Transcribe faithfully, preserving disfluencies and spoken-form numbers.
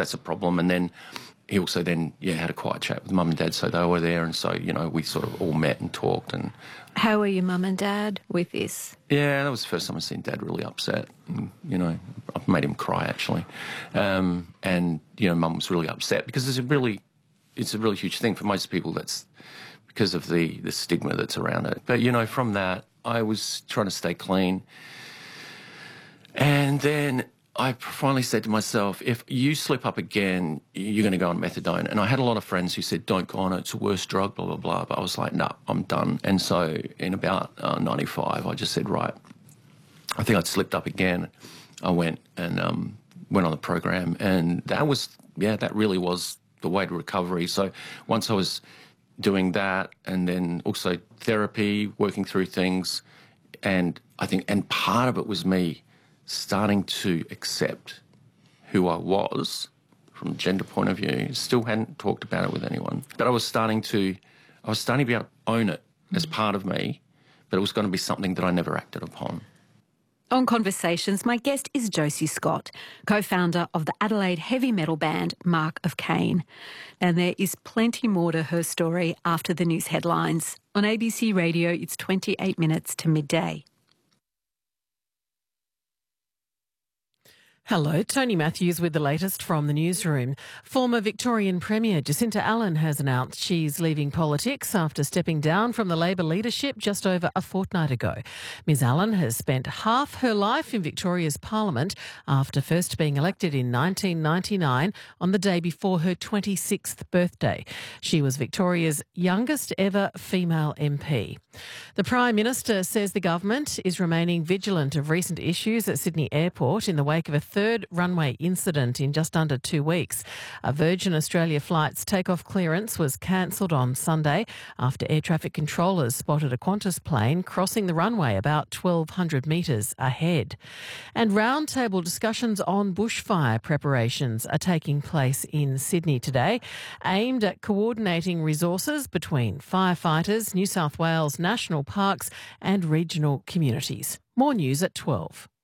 that's a problem. And then he also then, yeah, had a quiet chat with mum and dad, so they were there, and so, you know, we sort of all met and talked. And how were your mum and dad with this? Yeah, that was the first time I've seen Dad really upset. And, you know, I've made him cry, actually. Um, and, you know, Mum was really upset because it's a really, it's a really huge thing for most people. That's because of the, the stigma that's around it. But, you know, from that, I was trying to stay clean. And then I finally said to myself, if you slip up again, you're going to go on methadone. And I had a lot of friends who said, don't go on it, it's a worse drug, blah, blah, blah. But I was like, no, nah, I'm done. And so in about uh, ninety-five, I just said, right, I think I'd slipped up again. I went and um, went on the program. And that was, yeah, that really was the way to recovery. So once I was doing that, and then also therapy, working through things, and I think, and part of it was me starting to accept who I was from a gender point of view. Still hadn't talked about it with anyone, but I was starting to, I was starting to be able to own it as part of me, but it was going to be something that I never acted upon. On Conversations, my guest is Josie Scott, co-founder of the Adelaide heavy metal band Mark of Cain. And there is plenty more to her story after the news headlines. On A B C Radio, it's twenty-eight minutes to midday. Hello, Tony Matthews with the latest from the newsroom. Former Victorian Premier Jacinta Allen has announced she's leaving politics after stepping down from the Labor leadership just over a fortnight ago. Ms Allen has spent half her life in Victoria's Parliament after first being elected in nineteen ninety-nine on the day before her twenty-sixth birthday. She was Victoria's youngest ever female M P. The Prime Minister says the government is remaining vigilant of recent issues at Sydney Airport in the wake of a third runway incident in just under two weeks. A Virgin Australia flight's takeoff clearance was cancelled on Sunday after air traffic controllers spotted a Qantas plane crossing the runway about twelve hundred metres ahead. And roundtable discussions on bushfire preparations are taking place in Sydney today, aimed at coordinating resources between firefighters, New South Wales national parks and regional communities. More news at twelve.